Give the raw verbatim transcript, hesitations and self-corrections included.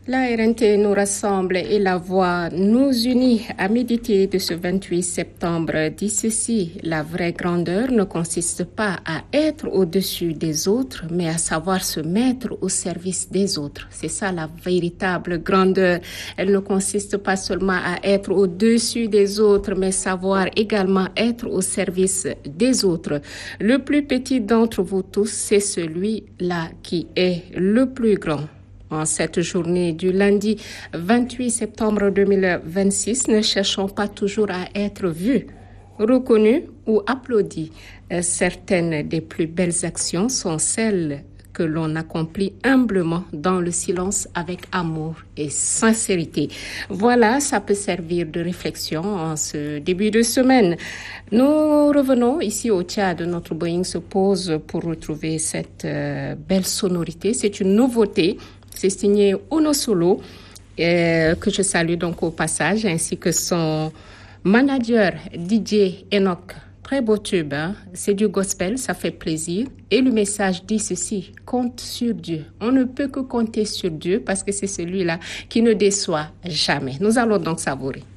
La R N T nous rassemble et la voix nous unit à méditer de ce vingt-huit septembre. Dit ceci, la vraie grandeur ne consiste pas à être au-dessus des autres, mais à savoir se mettre au service des autres. C'est ça la véritable grandeur. Elle ne consiste pas seulement à être au-dessus des autres, mais savoir également être au service des autres. Le plus petit d'entre vous tous, c'est celui-là qui est le plus grand. En cette journée du lundi vingt-huit septembre deux mille vingt-six, ne cherchons pas toujours à être vus, reconnus ou applaudis. Certaines des plus belles actions sont celles que l'on accomplit humblement dans le silence avec amour et sincérité. Voilà, ça peut servir de réflexion en ce début de semaine. Nous revenons ici au Tchad. Notre Boeing se pose pour retrouver cette euh, belle sonorité. C'est une nouveauté. C'est signé Uno Solo, euh, que je salue donc au passage, ainsi que son manager D J Enoch. Très beau tube, hein? C'est du gospel, ça fait plaisir. Et le message dit ceci, compte sur Dieu. On ne peut que compter sur Dieu parce que c'est celui-là qui ne déçoit jamais. Nous allons donc savourer.